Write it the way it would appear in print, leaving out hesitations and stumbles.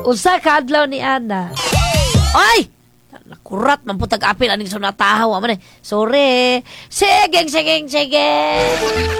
Usa ka adlaw ni Ana. Oy! Nakurat man putag apil aning sunatahaw man eh. Sorry. Sige.